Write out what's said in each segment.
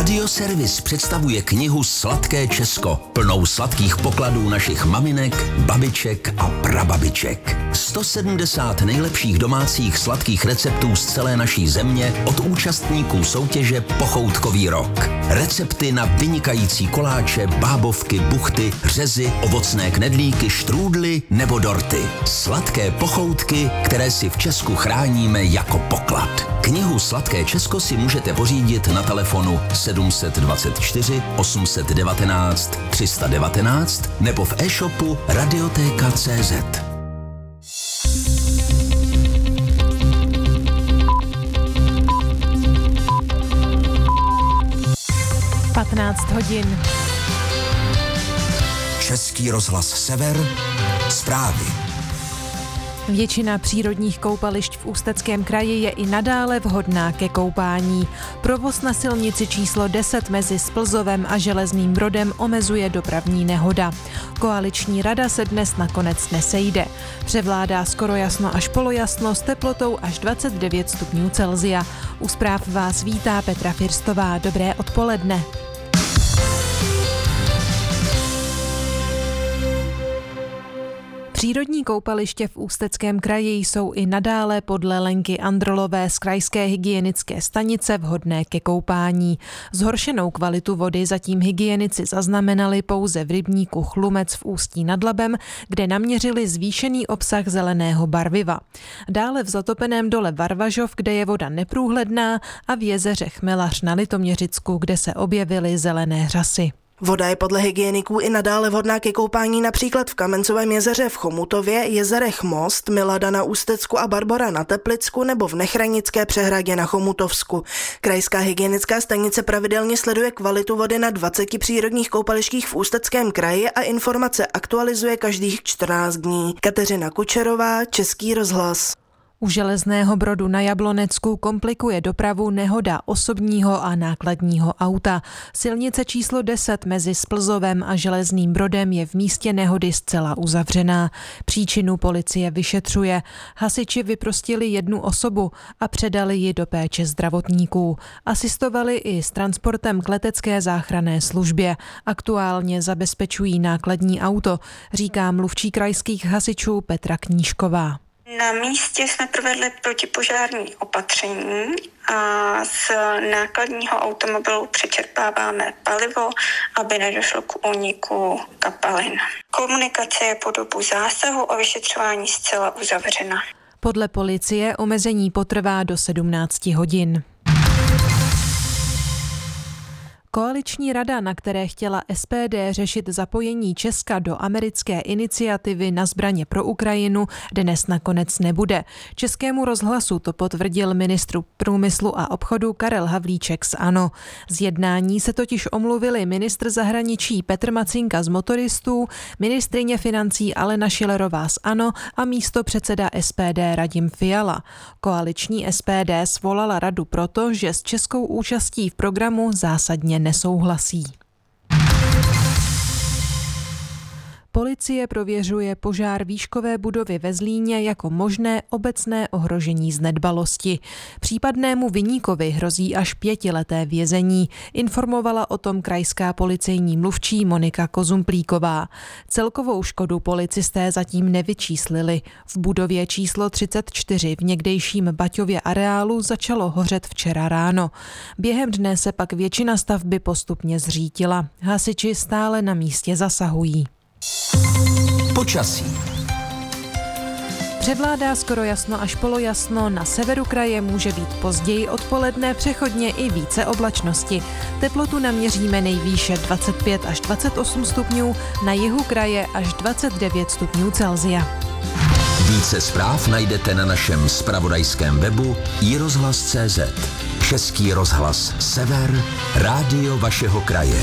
Radioservis představuje knihu Sladké Česko, plnou sladkých pokladů našich maminek, babiček a prababiček. 170 nejlepších domácích sladkých receptů z celé naší země od účastníků soutěže Pochoutkový rok. Recepty na vynikající koláče, bábovky, buchty, řezy, ovocné knedlíky, štrůdly nebo dorty. Sladké pochoutky, které si v Česku chráníme jako poklad. Knihu Sladké Česko si můžete pořídit na telefonu 724 819 319 nebo v e-shopu Radioteka.cz. hodin. Český rozhlas Sever, zprávy. Většina přírodních koupališť v Ústeckém kraji je i nadále vhodná ke koupání. Provoz na silnici číslo 10 mezi Splzovem a Železným Brodem omezuje dopravní nehoda. Koaliční rada se dnes nakonec nesejde. Převládá skoro jasno až polojasno s teplotou až 29 stupňů Celsia. U zpráv vás vítá Petra Firstová. Dobré odpoledne. Přírodní koupaliště v Ústeckém kraji jsou i nadále podle Lenky Androlové z krajské hygienické stanice vhodné ke koupání. Zhoršenou kvalitu vody zatím hygienici zaznamenali pouze v rybníku Chlumec v Ústí nad Labem, kde naměřili zvýšený obsah zeleného barviva. Dále v zatopeném dole Varvažov, kde je voda neprůhledná, a v jezeře Chmelař na Litoměřicku, kde se objevily zelené řasy. Voda je podle hygieniků i nadále vhodná ke koupání například v Kamencovém jezeře v Chomutově, jezerech Most, Milada na Ústecku a Barbora na Teplicku nebo v Nechranické přehradě na Chomutovsku. Krajská hygienická stanice pravidelně sleduje kvalitu vody na 20 přírodních koupalištích v Ústeckém kraji a informace aktualizuje každých 14 dní. Kateřina Kučerová, Český rozhlas. U Železného Brodu na Jablonecku komplikuje dopravu nehoda osobního a nákladního auta. Silnice číslo 10 mezi Splzovem a Železným Brodem je v místě nehody zcela uzavřená. Příčinu policie vyšetřuje. Hasiči vyprostili jednu osobu a předali ji do péče zdravotníků. Asistovali i s transportem k letecké záchranné službě. Aktuálně zabezpečují nákladní auto, říká mluvčí krajských hasičů Petra Knížková. Na místě jsme provedli protipožární opatření a z nákladního automobilu přečerpáváme palivo, aby nedošlo k úniku kapalin. Komunikace je po dobu zásahu a vyšetřování zcela uzavřena. Podle policie omezení potrvá do 17 hodin. Koaliční rada, na které chtěla SPD řešit zapojení Česka do americké iniciativy na zbraně pro Ukrajinu, dnes nakonec nebude. Českému rozhlasu to potvrdil ministr průmyslu a obchodu Karel Havlíček z ANO. Z jednání se totiž omluvili ministr zahraničí Petr Macinka z Motoristů, ministryně financí Alena Schillerová z ANO a místopředseda SPD Radim Fiala. Koaliční SPD svolala radu proto, že s českou účastí v programu zásadně nesouhlasí. Policie prověřuje požár výškové budovy ve Zlíně jako možné obecné ohrožení z nedbalosti. Případnému viníkovi hrozí až 5leté vězení, informovala o tom krajská policejní mluvčí Monika Kozumplíková. Celkovou škodu policisté zatím nevyčíslili. V budově číslo 34 v někdejším Baťově areálu začalo hořet včera ráno. Během dne se pak většina stavby postupně zřítila. Hasiči stále na místě zasahují. Počasí. Převládá skoro jasno až polojasno, na severu kraje může být později odpoledne přechodně i více oblačnosti. Teplotu naměříme nejvýše 25 až 28 stupňů, na jihu kraje až 29 stupňů Celsia. Více zpráv najdete na našem zpravodajském webu iRozhlas.cz. Český rozhlas Sever, rádio vašeho kraje.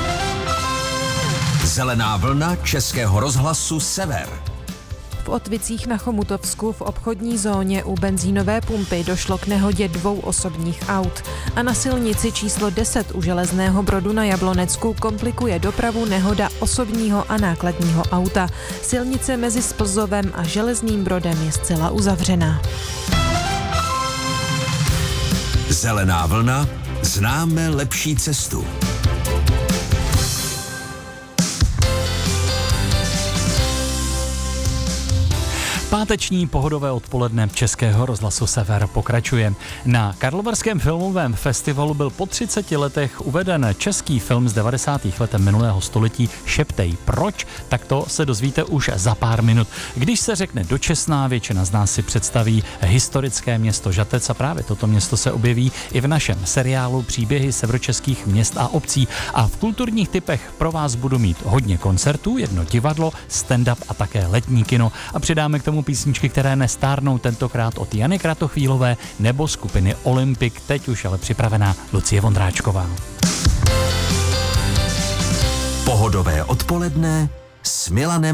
Zelená vlna Českého rozhlasu Sever. V Otvicích na Chomutovsku v obchodní zóně u benzínové pumpy došlo k nehodě 2 osobních aut a na silnici číslo 10 u Železného Brodu na Jablonecku komplikuje dopravu nehoda osobního a nákladního auta. Silnice mezi Splzovem a Železným Brodem je zcela uzavřená. Zelená vlna Známe lepší cestu. Páteční pohodové odpoledne Českého rozhlasu Sever pokračuje. Na Karlovarském filmovém festivalu byl po 30 letech uveden český film z 90. let minulého století Šeptej. Proč? Tak to se dozvíte už za pár minut. Když se řekne Dočesná, většina z nás si představí historické město Žatec a právě toto město se objeví i v našem seriálu Příběhy severočeských měst a obcí. A v kulturních tipech pro vás budu mít hodně koncertů, jedno divadlo, stand-up a také letní kino. A přidáme k tomu písničky, které nestárnou, tentokrát od Jany Kratochvílové nebo skupiny Olympik, teď už ale připravená Lucie Vondráčková. Pohodové odpoledne s Milanem